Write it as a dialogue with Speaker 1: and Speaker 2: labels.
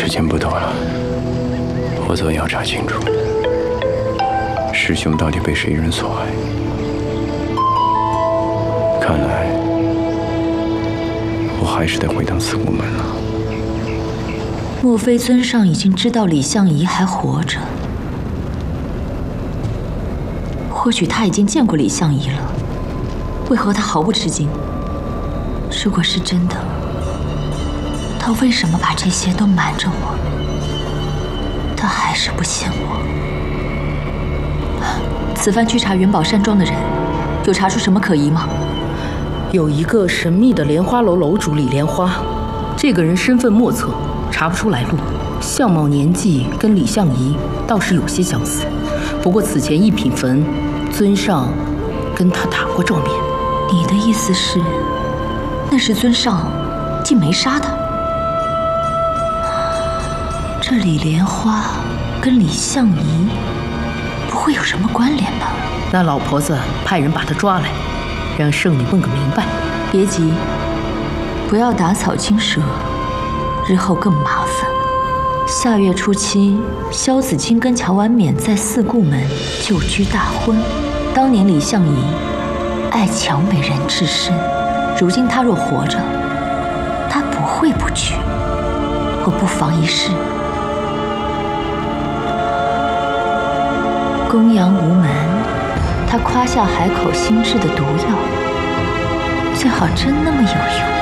Speaker 1: 时间不多了，我总要查清楚师兄到底被谁人所害。看来我还是得回趟四顾门了。
Speaker 2: 莫非尊上已经知道李相夷还活着？或许他已经见过李相夷了，为何他毫不吃惊？如果是真的，他为什么把这些都瞒着我？他还是不信我。此番去查元宝山庄的人，有查出什么可疑吗？
Speaker 3: 有一个神秘的莲花楼楼主李莲花，这个人身份莫测，查不出来路，相貌年纪跟李相夷倒是有些相似。不过此前一品坟，尊上跟他打过照面。
Speaker 2: 你的意思是，那时尊上竟没杀他？这李莲花跟李相夷不会有什么关联吧？
Speaker 3: 那老婆子派人把他抓来，让圣女问个明白。
Speaker 2: 别急，不要打草惊蛇，日后更麻烦。下月初七，萧子清跟乔婉冕在四顾门就居大婚。当年李相夷爱乔美人至深，如今他若活着，他不会不娶。我不妨一试。公羊无门，他夸下海口新制的毒药，最好真那么有用。